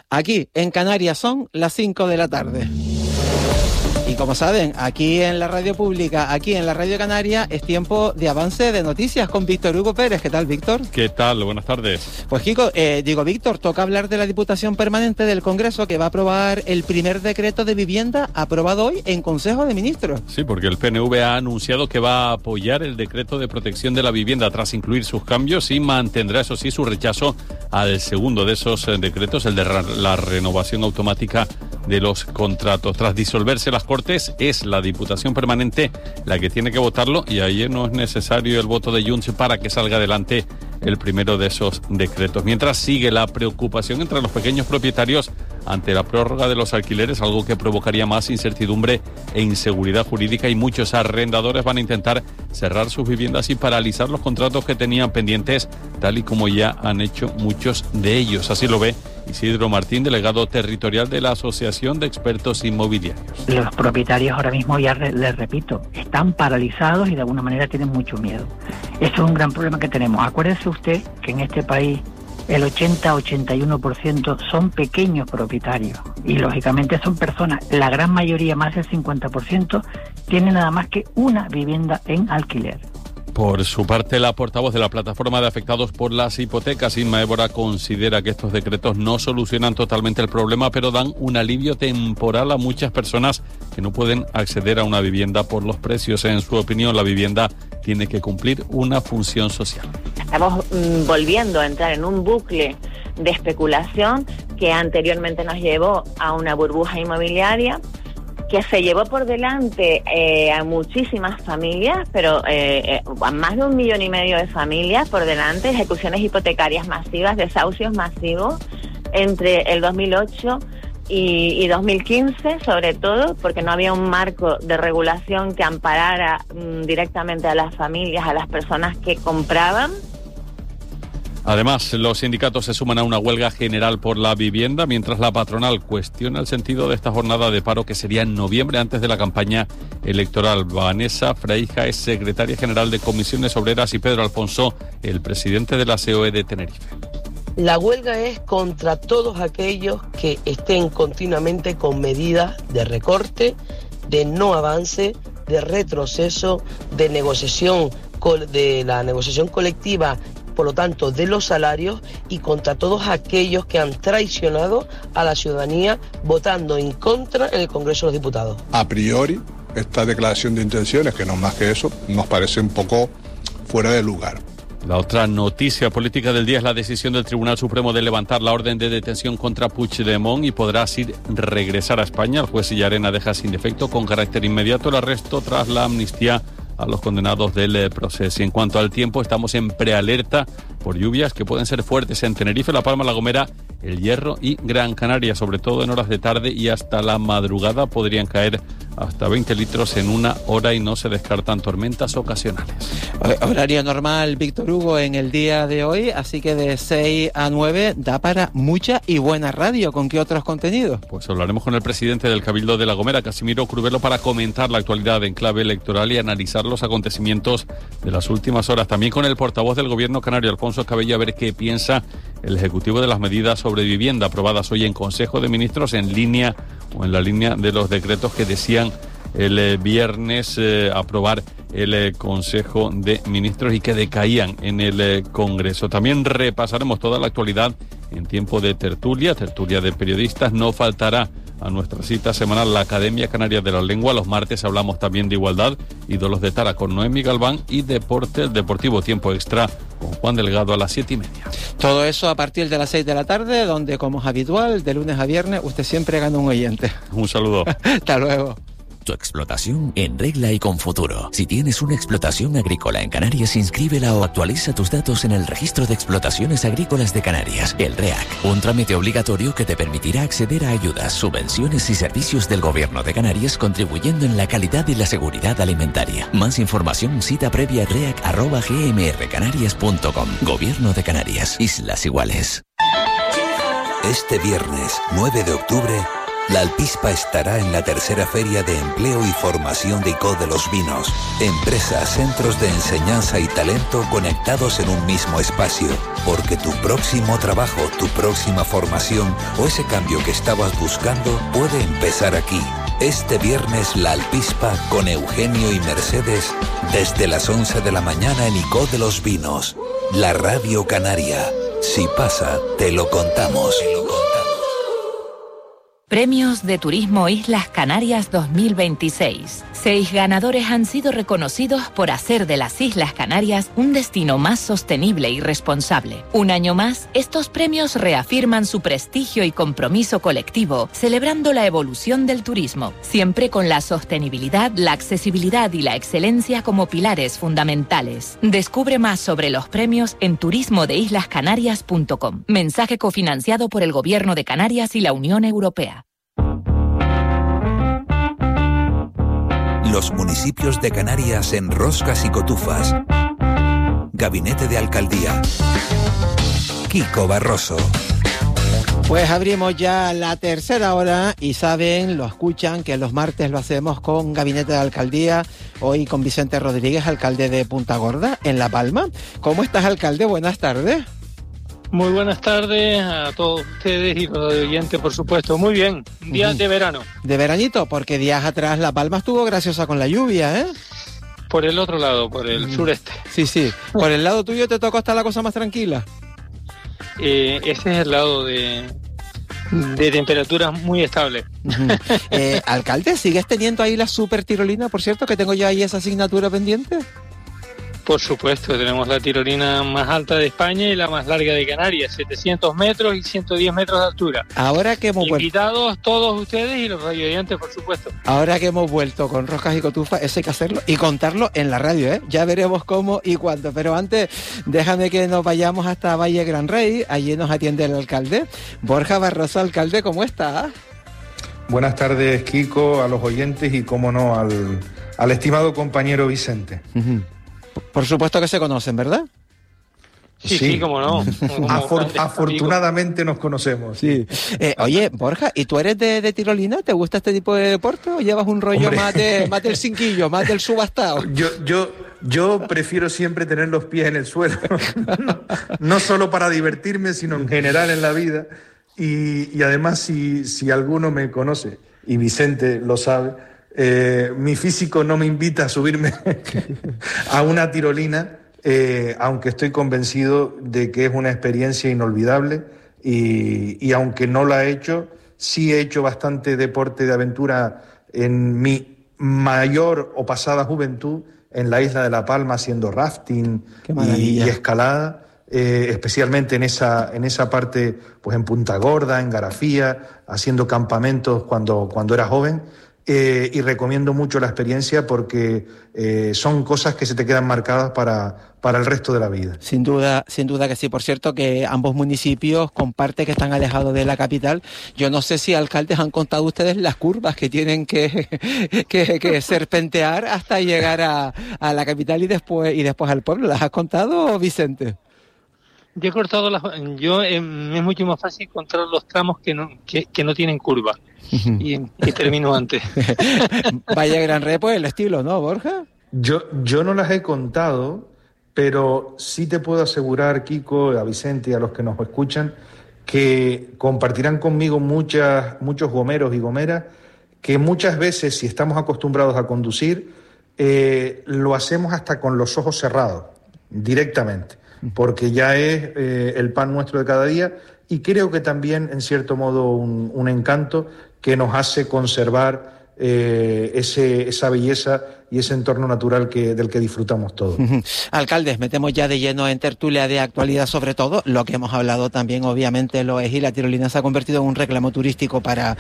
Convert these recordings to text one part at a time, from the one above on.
Aquí en Canarias son las 5 de la tarde. Y como saben, aquí en la radio pública, aquí en la radio canaria, es tiempo de avance de noticias con Víctor Hugo Pérez. ¿Qué tal, Víctor? ¿Qué tal? Buenas tardes. Pues Víctor, toca hablar de la Diputación Permanente del Congreso, que va a aprobar el primer decreto de vivienda aprobado hoy en Consejo de Ministros. Sí, porque el PNV ha anunciado que va a apoyar el decreto de protección de la vivienda tras incluir sus cambios y mantendrá, eso sí, su rechazo al segundo de esos decretos, el de la renovación automática de los contratos. Tras disolverse las Cortes, es la Diputación Permanente la que tiene que votarlo y ayer no es necesario el voto de Junts para que salga adelante el primero de esos decretos. Mientras sigue la preocupación entre los pequeños propietarios ante la prórroga de los alquileres, algo que provocaría más incertidumbre e inseguridad jurídica, y muchos arrendadores van a intentar cerrar sus viviendas y paralizar los contratos que tenían pendientes, tal y como ya han hecho muchos de ellos. Así lo ve Isidro Martín, delegado territorial de la Asociación de Expertos Inmobiliarios. Los propietarios ahora mismo, ya les repito, están paralizados y de alguna manera tienen mucho miedo. Eso es un gran problema que tenemos. Acuérdese usted que en este país el 80-81% son pequeños propietarios y lógicamente son personas, la gran mayoría, más del 50%, tienen nada más que una vivienda en alquiler. Por su parte, la portavoz de la Plataforma de Afectados por las Hipotecas, Inma Évora, considera que estos decretos no solucionan totalmente el problema, pero dan un alivio temporal a muchas personas que no pueden acceder a una vivienda por los precios. En su opinión, la vivienda tiene que cumplir una función social. Estamos volviendo a entrar en un bucle de especulación que anteriormente nos llevó a una burbuja inmobiliaria que se llevó por delante a muchísimas familias, pero a más de 1,5 millones de familias por delante, ejecuciones hipotecarias masivas, desahucios masivos entre el 2008 y 2015, sobre todo porque no había un marco de regulación que amparara directamente a las familias, a las personas que compraban. Además, los sindicatos se suman a una huelga general por la vivienda, mientras la patronal cuestiona el sentido de esta jornada de paro, que sería en noviembre, antes de la campaña electoral. Vanessa Freija es secretaria general de Comisiones Obreras y Pedro Alfonso, el presidente de la COE de Tenerife. La huelga es contra todos aquellos que estén continuamente con medidas de recorte, de no avance, de retroceso, de negociación, de la negociación colectiva, por lo tanto, de los salarios, y contra todos aquellos que han traicionado a la ciudadanía votando en contra en el Congreso de los Diputados. A priori, esta declaración de intenciones, que no es más que eso, nos parece un poco fuera de lugar. La otra noticia política del día es la decisión del Tribunal Supremo de levantar la orden de detención contra Puigdemont y podrá así regresar a España. El juez Llarena deja sin efecto con carácter inmediato el arresto tras la amnistía a los condenados del proceso. En cuanto al tiempo, estamos en prealerta por lluvias que pueden ser fuertes en Tenerife, La Palma, La Gomera, El Hierro y Gran Canaria. Sobre todo en horas de tarde y hasta la madrugada podrían caer hasta 20 litros en una hora y no se descartan tormentas ocasionales. Horario normal, Víctor Hugo, en el día de hoy, así que de 6 a 9 da para mucha y buena radio. ¿Con qué otros contenidos? Pues hablaremos con el presidente del Cabildo de La Gomera, Casimiro Crubelo, para comentar la actualidad en clave electoral y analizar los acontecimientos de las últimas horas. También con el portavoz del Gobierno canario, Alfonso Cabello, a ver qué piensa el Ejecutivo de las medidas sobre vivienda aprobadas hoy en Consejo de Ministros, en línea o en la línea de los decretos que decían el viernes aprobar el Consejo de Ministros y que decaían en el Congreso. También repasaremos toda la actualidad en tiempo de tertulia de periodistas. No faltará a nuestra cita semanal la Academia Canaria de la Lengua. Los martes hablamos también de igualdad, ídolos de Tara con Noemi Galván, y deporte, el Deportivo Tiempo Extra con Juan Delgado a las 7:30. Todo eso a partir de las 6 de la tarde, donde, como es habitual, de lunes a viernes, usted siempre gana un oyente. Un saludo. Hasta luego. Tu explotación en regla y con futuro. Si tienes una explotación agrícola en Canarias, inscríbela o actualiza tus datos en el Registro de Explotaciones Agrícolas de Canarias, el REAC. Un trámite obligatorio que te permitirá acceder a ayudas, subvenciones y servicios del Gobierno de Canarias, contribuyendo en la calidad y la seguridad alimentaria. Más información, cita previa reac@gmrcanarias.com. Gobierno de Canarias. Islas Iguales. Este viernes 9 de octubre, La Alpispa estará en la tercera Feria de Empleo y Formación de ICO de los Vinos. Empresas, centros de enseñanza y talento conectados en un mismo espacio. Porque tu próximo trabajo, tu próxima formación o ese cambio que estabas buscando puede empezar aquí. Este viernes la Alpispa con Eugenio y Mercedes desde las 11 de la mañana en ICO de los Vinos. La Radio Canaria. Si pasa, te lo contamos. Premios de Turismo Islas Canarias 2026. 6 ganadores han sido reconocidos por hacer de las Islas Canarias un destino más sostenible y responsable. Un año más, estos premios reafirman su prestigio y compromiso colectivo, celebrando la evolución del turismo, siempre con la sostenibilidad, la accesibilidad y la excelencia como pilares fundamentales. Descubre más sobre los premios en turismodeislascanarias.com. Mensaje cofinanciado por el Gobierno de Canarias y la Unión Europea. Los municipios de Canarias en Roscas y Cotufas. Gabinete de Alcaldía. Kiko Barroso. Pues abrimos ya la tercera hora y saben, lo escuchan, que los martes lo hacemos con Gabinete de Alcaldía, hoy con Vicente Rodríguez, alcalde de Punta Gorda, en La Palma. ¿Cómo estás, alcalde? Buenas tardes. Muy buenas tardes a todos ustedes y los oyentes, por supuesto. Muy bien, día de verano. De veranito, porque días atrás La Palma estuvo graciosa con la lluvia, ¿eh? Por el otro lado, por el sureste. Sí. ¿Por el lado tuyo te tocó estar la cosa más tranquila? Ese es el lado de temperaturas muy estables. Alcalde, ¿sigues teniendo ahí la super tirolina? Por cierto, que tengo yo ahí esa asignatura pendiente. Por supuesto, tenemos la tirolina más alta de España y la más larga de Canarias, 700 metros y 110 metros de altura. Ahora que hemos invitados todos ustedes y los radioyentes, por supuesto. Ahora que hemos vuelto con Roscas y Cotufas, eso hay que hacerlo y contarlo en la radio, ¿eh? Ya veremos cómo y cuándo. Pero antes, déjame que nos vayamos hasta Valle Gran Rey. Allí nos atiende el alcalde. Borja Barroso, alcalde, ¿cómo está? Buenas tardes, Kiko, a los oyentes y, cómo no, al estimado compañero Vicente. Por supuesto que se conocen, ¿verdad? Sí, cómo no. Afortunadamente nos conocemos. Sí. Oye, Borja, ¿y tú eres de tirolina? ¿Te gusta este tipo de deporte o llevas un rollo más del cinquillo, más del subastado? Yo prefiero siempre tener los pies en el suelo, no solo para divertirme, sino en general en la vida. Y además, si alguno me conoce, y Vicente lo sabe, mi físico no me invita a subirme a una tirolina, aunque estoy convencido de que es una experiencia inolvidable y aunque no la he hecho, sí he hecho bastante deporte de aventura en mi mayor o pasada juventud en la isla de La Palma, haciendo rafting y escalada. Especialmente en esa parte, pues en Punta Gorda, en Garafía, haciendo campamentos cuando era joven. Y recomiendo mucho la experiencia porque son cosas que se te quedan marcadas para el resto de la vida. Sin duda que sí. Por cierto, que ambos municipios comparten que están alejados de la capital. Yo no sé si, alcaldes, han contado ustedes las curvas que tienen que serpentear hasta llegar a la capital y después al pueblo. ¿Las has contado, Vicente? Yo he cortado es mucho más fácil contar los tramos que no tienen curva. Y termino antes. Vaya Gran Rey, pues el estilo, ¿no, Borja? Yo no las he contado, pero sí te puedo asegurar, Kiko, a Vicente y a los que nos escuchan, que compartirán conmigo muchos gomeros y gomeras, que muchas veces, si estamos acostumbrados a conducir, lo hacemos hasta con los ojos cerrados, directamente, porque ya es el pan nuestro de cada día, y creo que también, en cierto modo, un encanto que nos hace conservar esa belleza y ese entorno natural del que disfrutamos todos. Alcaldes, metemos ya de lleno en tertulia de actualidad, sobre todo lo que hemos hablado también, obviamente lo es, y la tirolina se ha convertido en un reclamo turístico para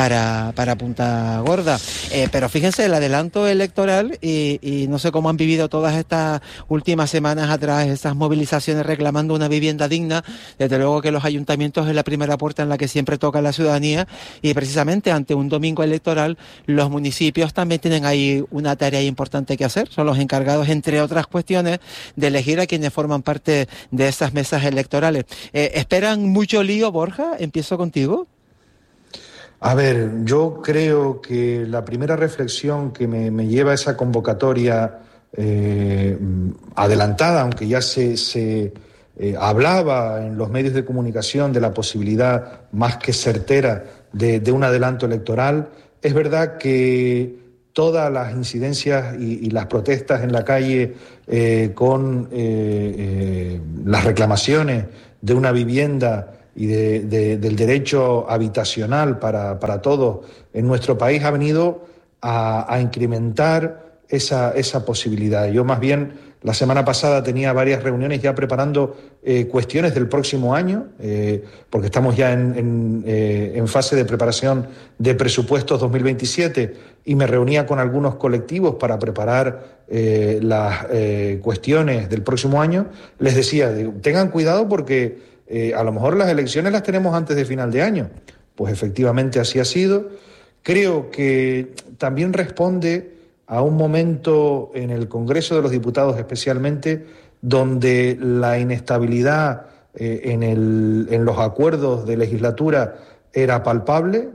Punta Gorda, pero fíjense el adelanto electoral y no sé cómo han vivido todas estas últimas semanas atrás esas movilizaciones reclamando una vivienda digna. Desde luego que los ayuntamientos es la primera puerta en la que siempre toca la ciudadanía, y precisamente ante un domingo electoral los municipios también tienen ahí una tarea importante que hacer. Son los encargados, entre otras cuestiones, de elegir a quienes forman parte de esas mesas electorales. ¿Esperan mucho lío, Borja? Empiezo contigo. A ver, yo creo que la primera reflexión que me lleva a esa convocatoria adelantada, aunque ya se hablaba en los medios de comunicación de la posibilidad más que certera de un adelanto electoral, es verdad que todas las incidencias y las protestas en la calle con las reclamaciones de una vivienda y del derecho habitacional para todos en nuestro país ha venido a incrementar esa posibilidad. Yo más bien la semana pasada tenía varias reuniones ya preparando cuestiones del próximo año, porque estamos ya en fase de preparación de presupuestos 2027 y me reunía con algunos colectivos para preparar las cuestiones del próximo año. Les decía, tengan cuidado porque a lo mejor las elecciones las tenemos antes de final de año. Pues efectivamente así ha sido. Creo que también responde a un momento en el Congreso de los Diputados especialmente, donde la inestabilidad en los acuerdos de legislatura era palpable,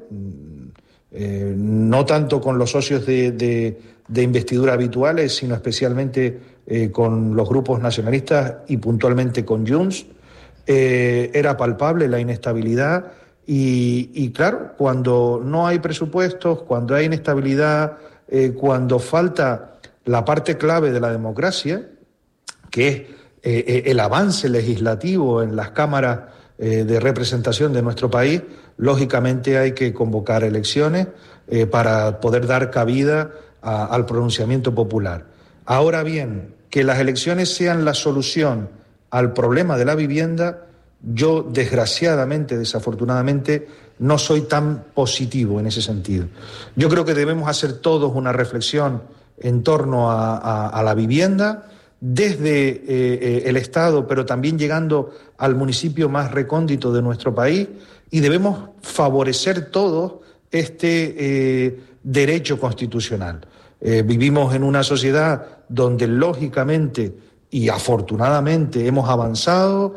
no tanto con los socios de investidura habituales, sino especialmente con los grupos nacionalistas y puntualmente con Junts. Era palpable la inestabilidad y claro, cuando no hay presupuestos, cuando hay inestabilidad, cuando falta la parte clave de la democracia, que es el avance legislativo en las cámaras de representación de nuestro país, lógicamente hay que convocar elecciones para poder dar cabida al pronunciamiento popular. Ahora bien, que las elecciones sean la solución al problema de la vivienda, yo desgraciadamente, desafortunadamente, no soy tan positivo en ese sentido. Yo creo que debemos hacer todos una reflexión en torno a la vivienda, desde el Estado, pero también llegando al municipio más recóndito de nuestro país, y debemos favorecer todos este derecho constitucional. Vivimos en una sociedad donde lógicamente y afortunadamente hemos avanzado,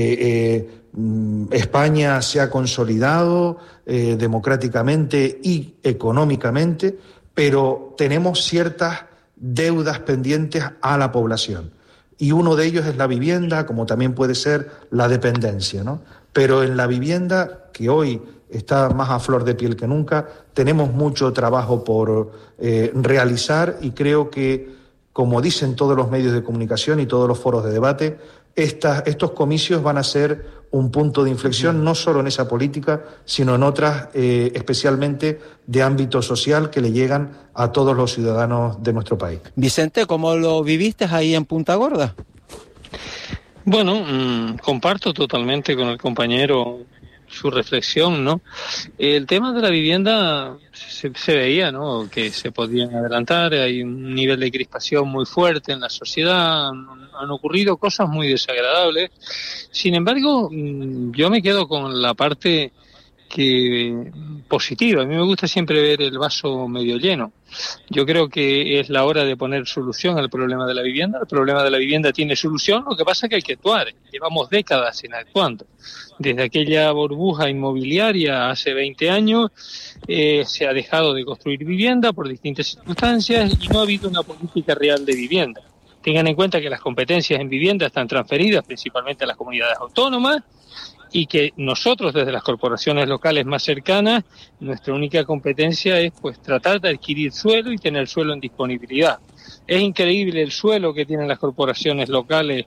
España se ha consolidado democráticamente y económicamente, pero tenemos ciertas deudas pendientes a la población. Y uno de ellos es la vivienda, como también puede ser la dependencia, ¿no? Pero en la vivienda, que hoy está más a flor de piel que nunca, tenemos mucho trabajo por realizar y creo que, como dicen todos los medios de comunicación y todos los foros de debate, estos comicios van a ser un punto de inflexión no solo en esa política, sino en otras, especialmente de ámbito social, que le llegan a todos los ciudadanos de nuestro país. Vicente, ¿cómo lo viviste ahí en Punta Gorda? Bueno, comparto totalmente con el compañero su reflexión, ¿no? El tema de la vivienda se veía, ¿no?, que se podían adelantar, hay un nivel de crispación muy fuerte en la sociedad, han ocurrido cosas muy desagradables. Sin embargo, yo me quedo con la parte positiva. A mí me gusta siempre ver el vaso medio lleno. Yo creo que es la hora de poner solución al problema de la vivienda. El problema de la vivienda tiene solución, lo que pasa es que hay que actuar. Llevamos décadas inactuando. Desde aquella burbuja inmobiliaria hace 20 años se ha dejado de construir vivienda por distintas circunstancias y no ha habido una política real de vivienda. Tengan en cuenta que las competencias en vivienda están transferidas principalmente a las comunidades autónomas y que nosotros desde las corporaciones locales más cercanas, nuestra única competencia es pues tratar de adquirir suelo y tener suelo en disponibilidad. Es increíble el suelo que tienen las corporaciones locales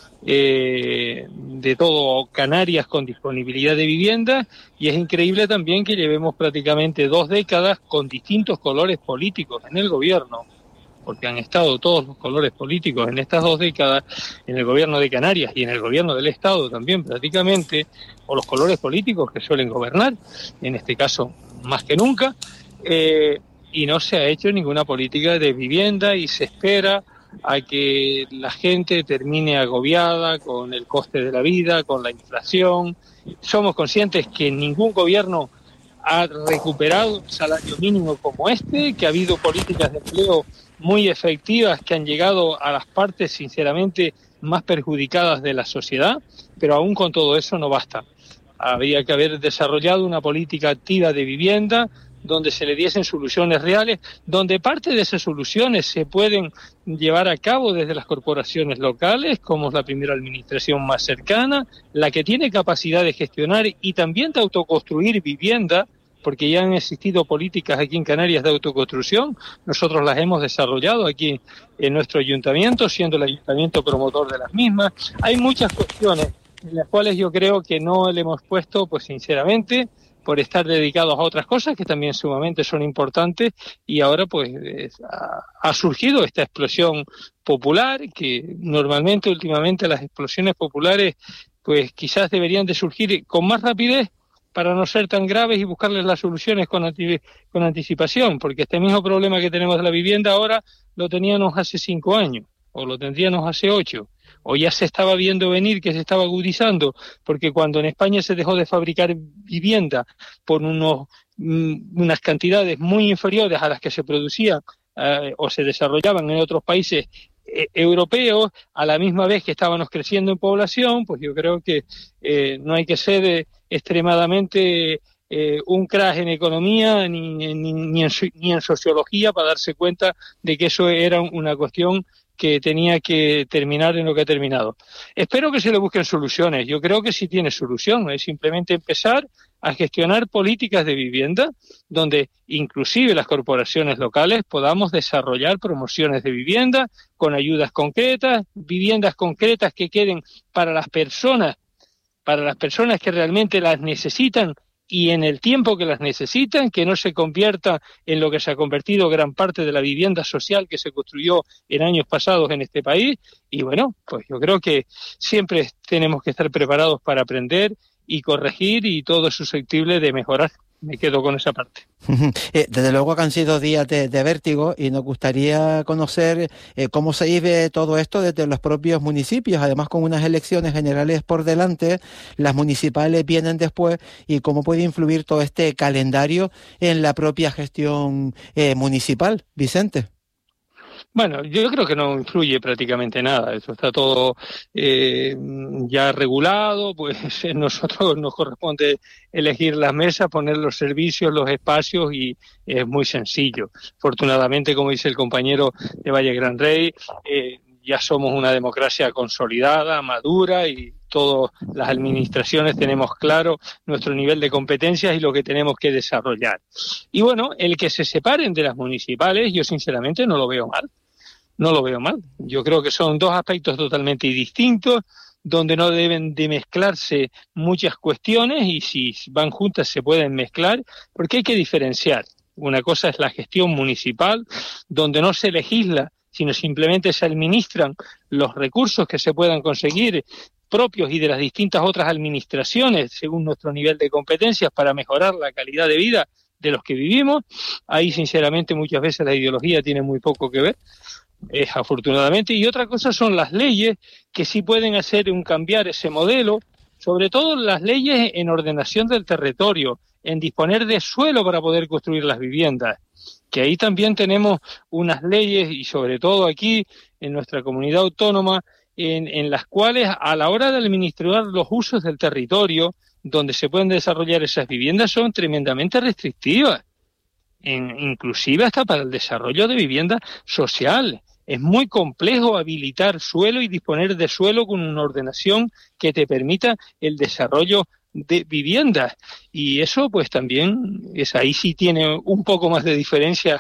de todo Canarias con disponibilidad de vivienda, y es increíble también que llevemos prácticamente 2 décadas con distintos colores políticos en el gobierno, porque han estado todos los colores políticos en estas 2 décadas, en el gobierno de Canarias y en el gobierno del Estado también prácticamente, o los colores políticos que suelen gobernar, en este caso más que nunca, y no se ha hecho ninguna política de vivienda y se espera a que la gente termine agobiada con el coste de la vida, con la inflación. Somos conscientes que ningún gobierno ha recuperado un salario mínimo como este, que ha habido políticas de empleo muy efectivas que han llegado a las partes, sinceramente, más perjudicadas de la sociedad, pero aún con todo eso no basta. habría que haber desarrollado una política activa de vivienda donde se le diesen soluciones reales, donde parte de esas soluciones se pueden llevar a cabo desde las corporaciones locales, como es la primera administración más cercana, la que tiene capacidad de gestionar y también de autoconstruir vivienda, porque ya han existido políticas aquí en Canarias de autoconstrucción, nosotros las hemos desarrollado aquí en nuestro ayuntamiento, siendo el ayuntamiento promotor de las mismas. Hay muchas cuestiones en las cuales yo creo que no le hemos puesto, pues sinceramente, por estar dedicados a otras cosas que también sumamente son importantes, y ahora pues ha surgido esta explosión popular, que normalmente últimamente las explosiones populares pues quizás deberían de surgir con más rapidez para no ser tan graves y buscarles las soluciones con anticipación, porque este mismo problema que tenemos de la vivienda ahora lo teníamos hace 5 años, o lo tendríamos hace 8, o ya se estaba viendo venir que se estaba agudizando, porque cuando en España se dejó de fabricar vivienda por unas cantidades muy inferiores a las que se producían o se desarrollaban en otros países europeos, a la misma vez que estábamos creciendo en población, pues yo creo que no hay que ser extremadamente un crack en economía ni en sociología para darse cuenta de que eso era una cuestión que tenía que terminar en lo que ha terminado. Espero que se le busquen soluciones. Yo creo que sí tiene solución. Es simplemente empezar a gestionar políticas de vivienda donde inclusive las corporaciones locales podamos desarrollar promociones de vivienda con ayudas concretas, viviendas concretas que queden para las personas que realmente las necesitan y en el tiempo que las necesitan, que no se convierta en lo que se ha convertido gran parte de la vivienda social que se construyó en años pasados en este país. Y bueno, pues yo creo que siempre tenemos que estar preparados para aprender y corregir, y todo es susceptible de mejorar. Me quedo con esa parte. Desde luego que han sido días de vértigo, y nos gustaría conocer cómo se vive todo esto desde los propios municipios, además con unas elecciones generales por delante, las municipales vienen después, y cómo puede influir todo este calendario en la propia gestión municipal. Vicente. Bueno, yo creo que no influye prácticamente nada, eso está todo ya regulado, pues a nosotros nos corresponde elegir las mesas, poner los servicios, los espacios, y es muy sencillo. Afortunadamente, como dice el compañero de Valle Gran Rey, ya somos una democracia consolidada, madura, y todas las administraciones tenemos claro nuestro nivel de competencias y lo que tenemos que desarrollar. Y bueno, el que se separen de las municipales, yo sinceramente no lo veo mal. No lo veo mal. Yo creo que son dos aspectos totalmente distintos, donde no deben de mezclarse muchas cuestiones, y si van juntas se pueden mezclar, porque hay que diferenciar. Una cosa es la gestión municipal, donde no se legisla, sino simplemente se administran los recursos que se puedan conseguir propios y de las distintas otras administraciones según nuestro nivel de competencias para mejorar la calidad de vida de los que vivimos. Ahí sinceramente muchas veces la ideología tiene muy poco que ver, afortunadamente. Y otra cosa son las leyes, que sí pueden hacer cambiar ese modelo, sobre todo las leyes en ordenación del territorio, en disponer de suelo para poder construir las viviendas, que ahí también tenemos unas leyes, y sobre todo aquí en nuestra comunidad autónoma, en las cuales a la hora de administrar los usos del territorio donde se pueden desarrollar esas viviendas son tremendamente restrictivas, inclusive hasta para el desarrollo de vivienda social. Es muy complejo habilitar suelo y disponer de suelo con una ordenación que te permita el desarrollo de viviendas, y eso pues también ahí sí tiene un poco más de diferencia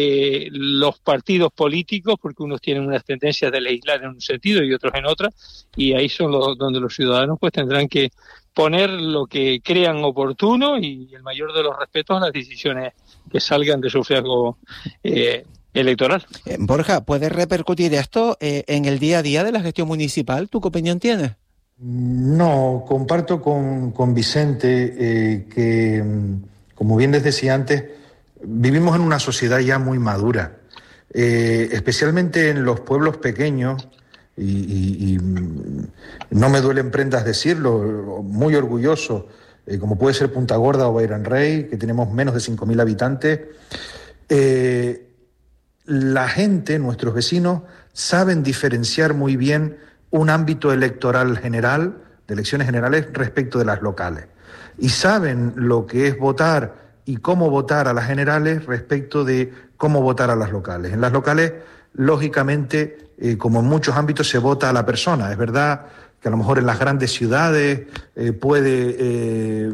los partidos políticos, porque unos tienen unas tendencias de legislar en un sentido y otros en otra, y ahí son donde los ciudadanos pues tendrán que poner lo que crean oportuno, y el mayor de los respetos a las decisiones que salgan de sufragio electoral. Borja, ¿puede repercutir esto en el día a día de la gestión municipal? ¿Tú qué opinión tienes? No, comparto con Vicente que, como bien les decía antes, vivimos en una sociedad ya muy madura, especialmente en los pueblos pequeños, y no me duelen prendas decirlo, muy orgulloso, como puede ser Punta Gorda o Valle Gran Rey, que tenemos menos de 5.000 habitantes. La gente, nuestros vecinos, saben diferenciar muy bien un ámbito electoral general, de elecciones generales, respecto de las locales. y saben lo que es votar y cómo votar a las generales respecto de cómo votar a las locales. En las locales, lógicamente, como en muchos ámbitos, se vota a la persona. Es verdad que a lo mejor en las grandes ciudades puede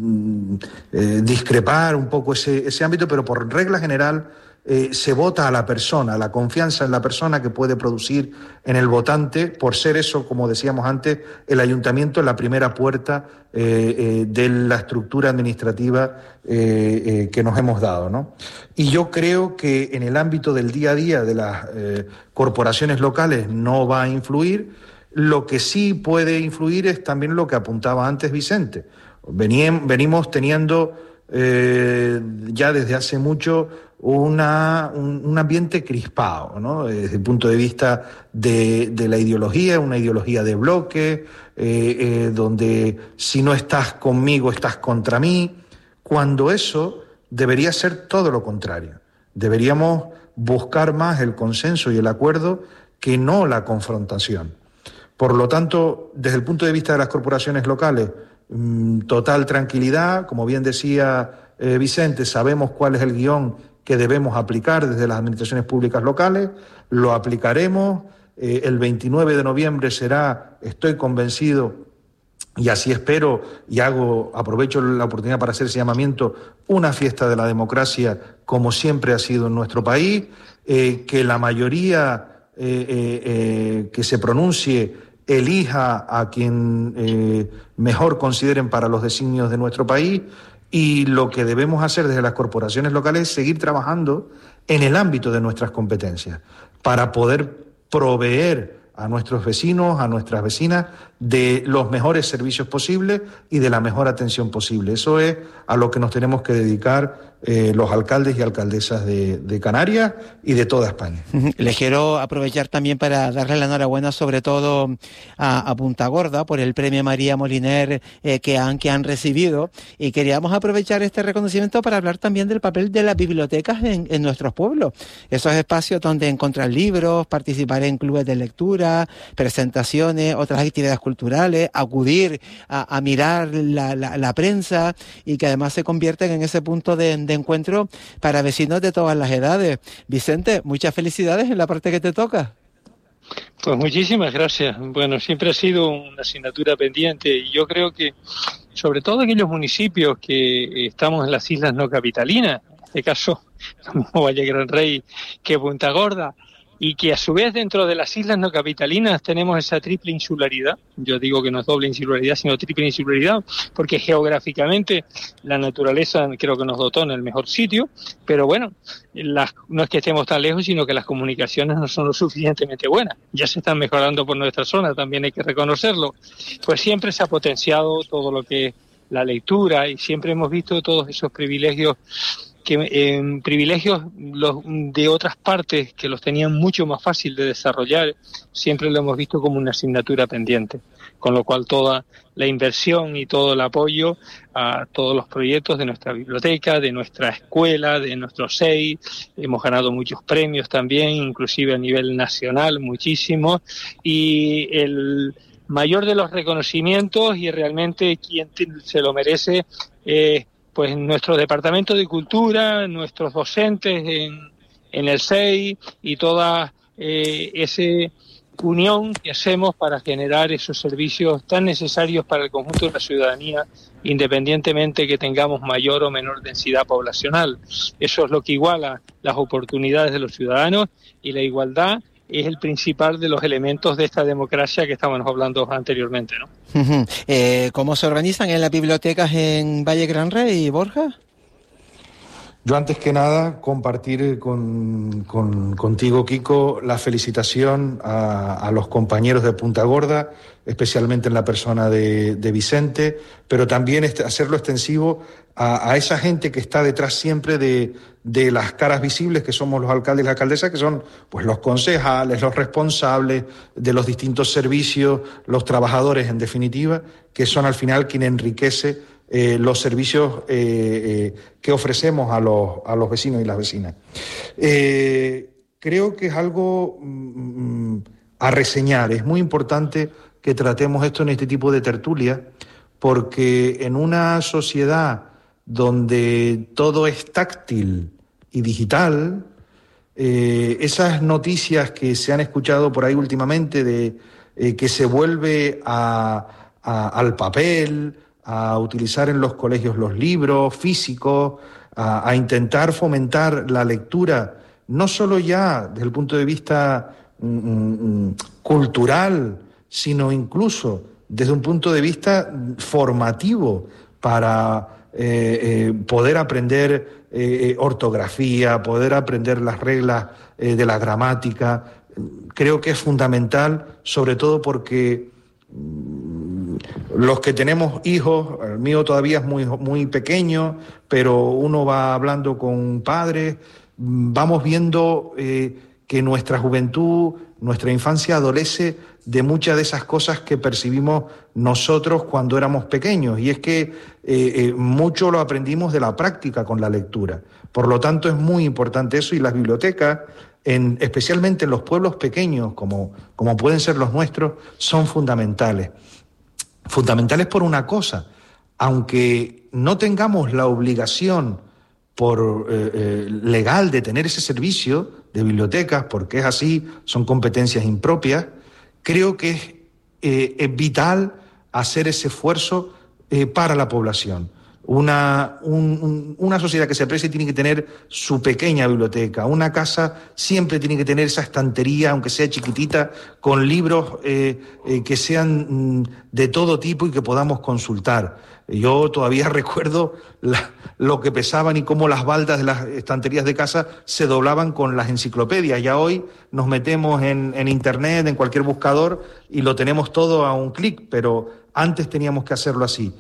discrepar un poco ese ámbito, pero por regla general se vota a la persona, la confianza en la persona que puede producir en el votante, por ser eso, como decíamos antes, el ayuntamiento es la primera puerta de la estructura administrativa que nos hemos dado, ¿no? Y yo creo que en el ámbito del día a día de las corporaciones locales no va a influir. Lo que sí puede influir es también lo que apuntaba antes Vicente. Venimos teniendo ya desde hace mucho un ambiente crispado, ¿no? Desde el punto de vista de la ideología, una ideología de bloque, donde si no estás conmigo, estás contra mí, cuando eso debería ser todo lo contrario. Deberíamos buscar más el consenso y el acuerdo que no la confrontación. Por lo tanto, desde el punto de vista de las corporaciones locales, total tranquilidad. Como bien decía Vicente, sabemos cuál es el guión que debemos aplicar desde las administraciones públicas locales, lo aplicaremos. El 29 de noviembre será, estoy convencido, y así espero, y aprovecho la oportunidad para hacer ese llamamiento, una fiesta de la democracia como siempre ha sido en nuestro país, que la mayoría que se pronuncie elija a quien mejor consideren para los designios de nuestro país, y lo que debemos hacer desde las corporaciones locales es seguir trabajando en el ámbito de nuestras competencias para poder proveer a nuestros vecinos, a nuestras vecinas, de los mejores servicios posibles y de la mejor atención posible. Eso es a lo que nos tenemos que dedicar los alcaldes y alcaldesas de Canarias y de toda España. Les quiero aprovechar también para darle la enhorabuena sobre todo a Punta Gorda por el premio María Moliner que han recibido, y queríamos aprovechar este reconocimiento para hablar también del papel de las bibliotecas en nuestros pueblos, esos espacios donde encontrar libros, participar en clubes de lectura, presentaciones, otras actividades culturales, acudir a mirar la prensa, y que además se convierten en ese punto de encuentro para vecinos de todas las edades. Vicente, muchas felicidades en la parte que te toca. Pues muchísimas gracias. Bueno, siempre ha sido una asignatura pendiente, y yo creo que sobre todo aquellos municipios que estamos en las islas no capitalinas, en este caso lo mismo Valle Gran Rey que Punta Gorda, y que a su vez dentro de las islas no capitalinas tenemos esa triple insularidad. Yo digo que no es doble insularidad, sino triple insularidad, porque geográficamente la naturaleza creo que nos dotó en el mejor sitio, pero bueno, no es que estemos tan lejos, sino que las comunicaciones no son lo suficientemente buenas. Ya se están mejorando por nuestra zona, también hay que reconocerlo. Pues siempre se ha potenciado todo lo que es la lectura, y siempre hemos visto todos esos privilegios los de otras partes que los tenían mucho más fácil de desarrollar, siempre lo hemos visto como una asignatura pendiente, con lo cual toda la inversión y todo el apoyo a todos los proyectos de nuestra biblioteca, de nuestra escuela, de nuestro SEI. Hemos ganado muchos premios también, inclusive a nivel nacional, muchísimos, y el mayor de los reconocimientos, y realmente quien se lo merece, pues nuestro departamento de cultura, nuestros docentes en el SEI, y toda esa unión que hacemos para generar esos servicios tan necesarios para el conjunto de la ciudadanía, independientemente que tengamos mayor o menor densidad poblacional. Eso es lo que iguala las oportunidades de los ciudadanos, y la igualdad es el principal de los elementos de esta democracia que estábamos hablando anteriormente, ¿no? ¿Cómo se organizan en las bibliotecas en Valle Gran Rey, Borja? Yo antes que nada compartir contigo, Kiko, la felicitación a los compañeros de Punta Gorda, especialmente en la persona de Vicente, pero también hacerlo extensivo a esa gente que está detrás siempre de las caras visibles, que somos los alcaldes y las alcaldesas, que son pues los concejales, los responsables de los distintos servicios, los trabajadores en definitiva, que son al final quien enriquece los servicios que ofrecemos a los vecinos y las vecinas. Creo que es algo a reseñar. Es muy importante que tratemos esto en este tipo de tertulia, porque en una sociedad donde todo es táctil y digital, esas noticias que se han escuchado por ahí últimamente de que se vuelve al papel, a utilizar en los colegios los libros físicos, a intentar fomentar la lectura, no solo ya desde el punto de vista cultural, sino incluso desde un punto de vista formativo para poder aprender ortografía, poder aprender las reglas de la gramática. Creo que es fundamental, sobre todo porque los que tenemos hijos, el mío todavía es muy pequeño, pero uno va hablando con padres, vamos viendo que nuestra juventud, nuestra infancia adolece de muchas de esas cosas que percibimos nosotros cuando éramos pequeños, y es que mucho lo aprendimos de la práctica con la lectura. Por lo tanto, es muy importante eso, y las bibliotecas, especialmente en los pueblos pequeños, como pueden ser los nuestros, son fundamentales. Fundamentales por una cosa: aunque no tengamos la obligación legal de tener ese servicio de bibliotecas, porque es así, son competencias impropias, creo que es vital hacer ese esfuerzo para la población. Una sociedad que se aprecie tiene que tener su pequeña biblioteca. Una casa siempre tiene que tener esa estantería, aunque sea chiquitita, con libros que sean de todo tipo y que podamos consultar. Yo todavía recuerdo lo que pesaban y cómo las baldas de las estanterías de casa se doblaban con las enciclopedias. Ya hoy nos metemos en Internet, en cualquier buscador, y lo tenemos todo a un clic, pero antes teníamos que hacerlo así.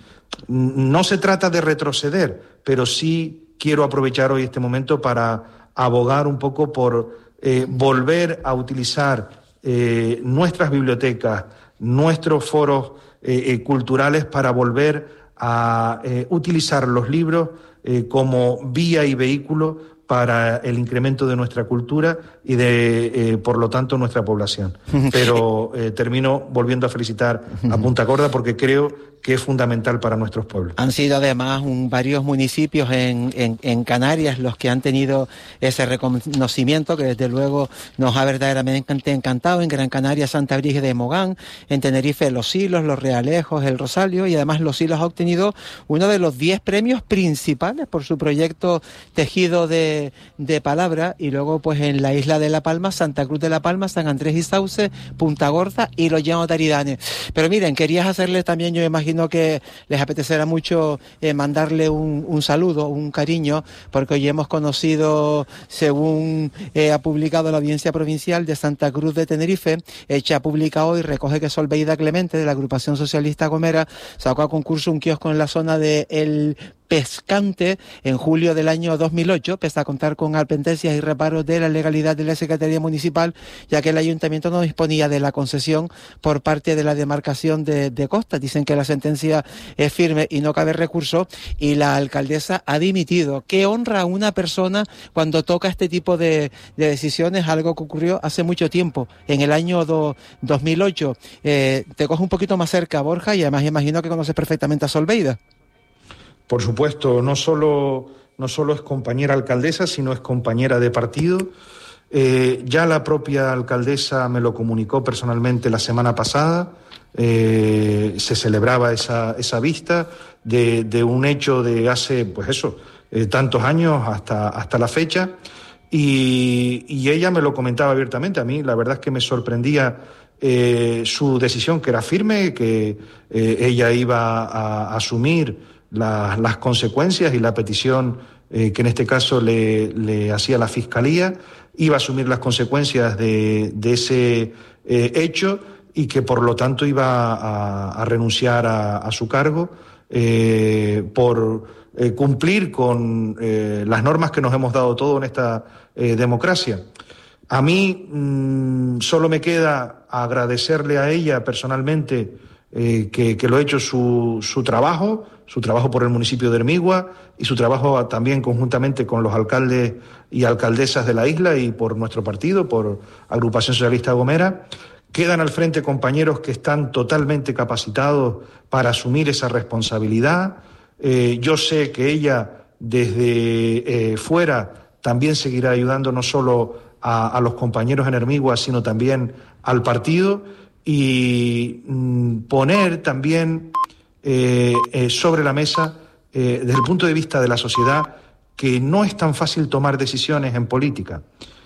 No se trata de retroceder, pero sí quiero aprovechar hoy este momento para abogar un poco por volver a utilizar nuestras bibliotecas, nuestros foros culturales, para volver a utilizar los libros como vía y vehículo para el incremento de nuestra cultura y por lo tanto, nuestra población. Pero termino volviendo a felicitar a Punta Gorda, porque creo que es fundamental para nuestros pueblos. Han sido además varios municipios en Canarias los que han tenido ese reconocimiento, que desde luego nos ha verdaderamente encantado. En Gran Canaria, Santa Brígida de Mogán; en Tenerife, Los Silos, Los Realejos, El Rosario, y además Los Silos ha obtenido uno de los 10 premios principales por su proyecto Tejido de Palabra, y luego pues en la isla de La Palma, Santa Cruz de La Palma, San Andrés y Sauce, Punta Gorda y Los Llanos de Aridane. Pero miren, querías hacerles también, yo imagino que les apetecerá mucho mandarle un saludo, un cariño, porque hoy hemos conocido, según ha publicado la Audiencia Provincial de Santa Cruz de Tenerife, ha publicado hoy, recoge que Solveida Clemente, de la Agrupación Socialista Gomera, sacó a concurso un kiosco en la zona de El Pescante en julio del año 2008, pese a contar con advertencias y reparos de la legalidad de la Secretaría Municipal, ya que el Ayuntamiento no disponía de la concesión por parte de la demarcación de costas. Dicen que la sentencia es firme y no cabe recurso, y la alcaldesa ha dimitido. ¿Qué honra a una persona cuando toca este tipo de decisiones? Algo que ocurrió hace mucho tiempo, en el año 2008. Te cojo un poquito más cerca, Borja, y además imagino que conoces perfectamente a Solveida. Por supuesto, no solo es compañera alcaldesa, sino es compañera de partido. Ya la propia alcaldesa me lo comunicó personalmente la semana pasada. Se celebraba esa vista de un hecho de hace, tantos años hasta la fecha. Y ella me lo comentaba abiertamente. A mí la verdad es que me sorprendía su decisión, que era firme, que ella iba a asumir las consecuencias, y la petición que en este caso le hacía la Fiscalía, iba a asumir las consecuencias de ese hecho, y que por lo tanto iba a renunciar a su cargo por cumplir con las normas que nos hemos dado todos en esta democracia. A mí solo me queda agradecerle a ella personalmente que lo ha hecho su trabajo por el municipio de Hermigua, y su trabajo también conjuntamente con los alcaldes y alcaldesas de la isla y por nuestro partido, por Agrupación Socialista Gomera. Quedan al frente compañeros que están totalmente capacitados para asumir esa responsabilidad. Yo sé que ella desde fuera también seguirá ayudando no solo a los compañeros en Hermigua, sino también al partido, y poner también sobre la mesa, desde el punto de vista de la sociedad, que no es tan fácil tomar decisiones en política,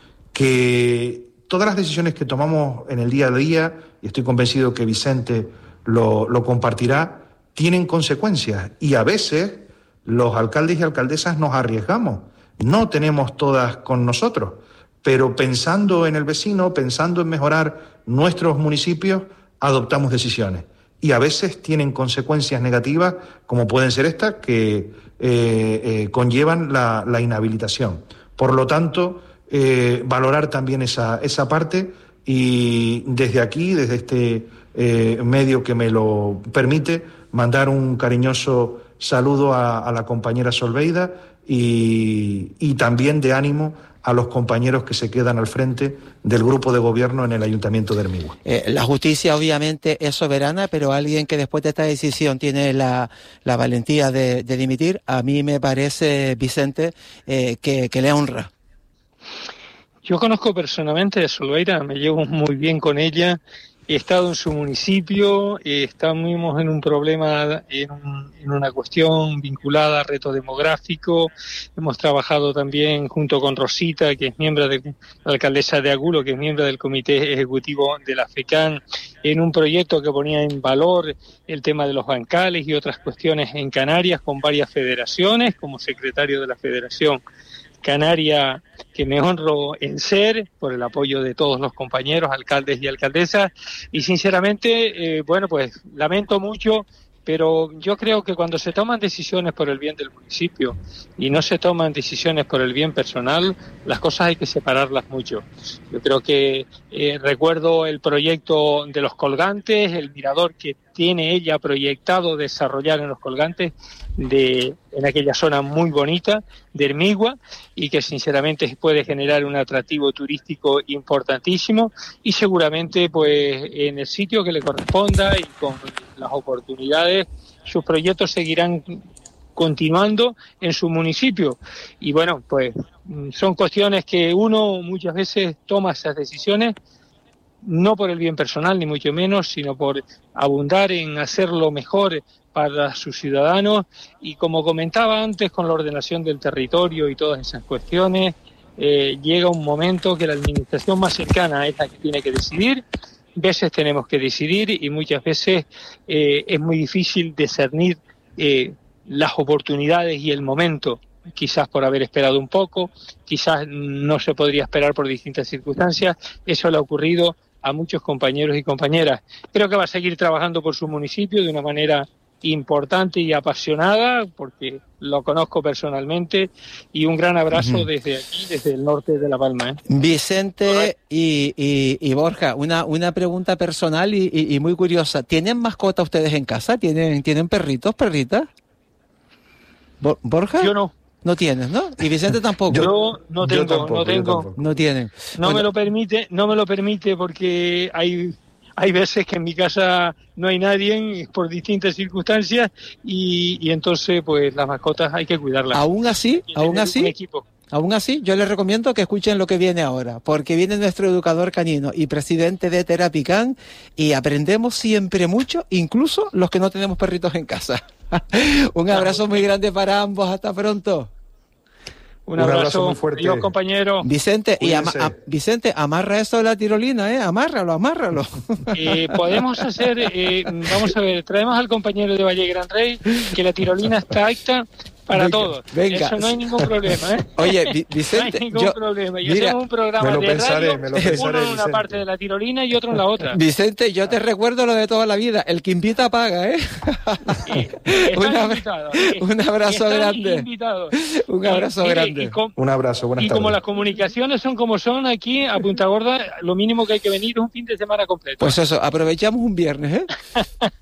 que todas las decisiones que tomamos en el día a día, y estoy convencido que Vicente lo compartirá, tienen consecuencias, y a veces los alcaldes y alcaldesas nos arriesgamos, no tenemos todas con nosotros, pero pensando en el vecino, pensando en mejorar nuestros municipios, adoptamos decisiones, y a veces tienen consecuencias negativas, como pueden ser estas, que conllevan la inhabilitación. Por lo tanto, valorar también esa parte, y desde aquí, desde este medio que me lo permite, mandar un cariñoso saludo a la compañera Solveida, y también de ánimo a los compañeros que se quedan al frente del grupo de gobierno en el Ayuntamiento de Hermigua. La justicia obviamente es soberana, pero alguien que después de esta decisión tiene la valentía de dimitir, a mí me parece, Vicente, que le honra. Yo conozco personalmente a Solveira, me llevo muy bien con ella, he estado en su municipio, estamos en un problema, en una cuestión vinculada al reto demográfico. Hemos trabajado también junto con Rosita, que es miembro de la alcaldesa de Agulo, que es miembro del comité ejecutivo de la FECAN, en un proyecto que ponía en valor el tema de los bancales y otras cuestiones en Canarias, con varias federaciones, como secretario de la Federación Canaria, que me honro en ser, por el apoyo de todos los compañeros, alcaldes y alcaldesas, y sinceramente, pues lamento mucho, pero yo creo que cuando se toman decisiones por el bien del municipio y no se toman decisiones por el bien personal, las cosas hay que separarlas mucho. Yo creo que recuerdo el proyecto de los colgantes, el mirador que tiene ella proyectado desarrollar en los colgantes, en aquella zona muy bonita de Hermigua, y que sinceramente puede generar un atractivo turístico importantísimo, y seguramente pues en el sitio que le corresponda y con las oportunidades, sus proyectos seguirán continuando en su municipio. Y bueno, pues son cuestiones que uno muchas veces toma esas decisiones no por el bien personal, ni mucho menos, sino por abundar en hacer lo mejor para sus ciudadanos. Y como comentaba antes, con la ordenación del territorio y todas esas cuestiones, llega un momento que la administración más cercana es la que tiene que decidir. Veces tenemos que decidir, y muchas veces es muy difícil discernir las oportunidades y el momento, quizás por haber esperado un poco, quizás no se podría esperar por distintas circunstancias. Eso le ha ocurrido a muchos compañeros y compañeras. Creo que va a seguir trabajando por su municipio de una manera importante y apasionada, porque lo conozco personalmente, y un gran abrazo desde aquí, desde el norte de La Palma. Vicente y Borja, una pregunta personal y muy curiosa. ¿Tienen mascota ustedes en casa? ¿Tienen perritos, perritas? ¿Borja? Yo no. No tienes, ¿no? Y Vicente tampoco. Yo no tengo. No tienen. No me lo permite porque hay veces que en mi casa no hay nadie por distintas circunstancias, y entonces pues las mascotas hay que cuidarlas. Aún así, yo les recomiendo que escuchen lo que viene ahora, porque viene nuestro educador canino y presidente de Terapican, y aprendemos siempre mucho, incluso los que no tenemos perritos en casa. Un abrazo muy grande para ambos, hasta pronto. Un abrazo muy fuerte. Adiós, compañero. Vicente, Vicente, amarra eso de la tirolina, amárralo. Podemos hacer, vamos a ver, traemos al compañero de Valle Gran Rey, que la tirolina está acta para todos. Venga. Eso no hay ningún problema, Oye, Vicente, no hay ningún problema. Yo tengo un programa de radio, uno en una parte de la tirolina y otro en la otra. Vicente, yo te recuerdo lo de toda la vida, el que invita paga, Un abrazo grande. Un abrazo grande. Un abrazo, buenas tardes. Y como las comunicaciones son como son aquí a Punta Gorda, lo mínimo que hay que venir es un fin de semana completo. Pues eso, aprovechamos un viernes,